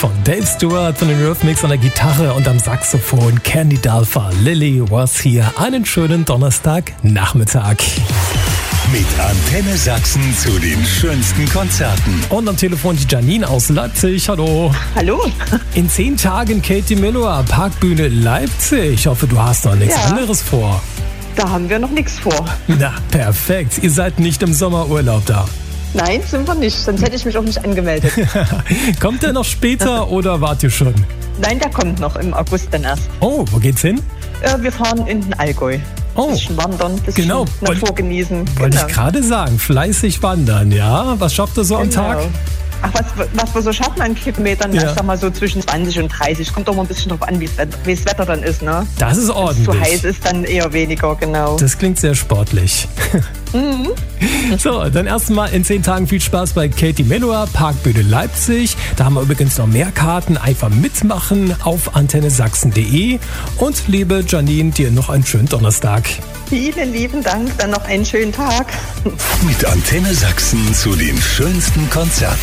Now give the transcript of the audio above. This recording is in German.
von Dave Stewart von den Eurythmics an der Gitarre und am Saxophon Candy Dulfer. Lily was hier. Einen schönen Donnerstagnachmittag. Mit Antenne Sachsen zu den schönsten Konzerten. Und am Telefon die Janine aus Leipzig. Hallo. Hallo. In 10 Tagen Katie Melua, Parkbühne Leipzig. Ich hoffe, du hast noch nichts anderes vor. Da haben wir noch nichts vor. Na, perfekt. Ihr seid nicht im Sommerurlaub da. Nein, sind wir nicht. Sonst hätte ich mich auch nicht angemeldet. Kommt der noch später oder wart ihr schon? Nein, der kommt noch im August dann erst. Oh, wo geht's hin? Wir fahren in den Allgäu. Oh, bisschen wandern, bisschen genau. Natur genießen. Wollte ich gerade sagen, fleißig wandern, ja? Was schafft ihr so am Tag? Ach, was wir so schaffen an Kilometern, ich sag mal so zwischen 20 und 30. Kommt doch mal ein bisschen drauf an, wie das Wetter dann ist, ne? Das ist ordentlich. Wenn es zu heiß ist, dann eher weniger, genau. Das klingt sehr sportlich. So, dann erstmal in 10 Tagen viel Spaß bei Katie Melua, Parkbühne Leipzig. Da haben wir übrigens noch mehr Karten. Einfach mitmachen auf antennesachsen.de. Und liebe Janine, dir noch einen schönen Donnerstag. Vielen lieben Dank, dann noch einen schönen Tag. Mit Antenne Sachsen zu den schönsten Konzerten.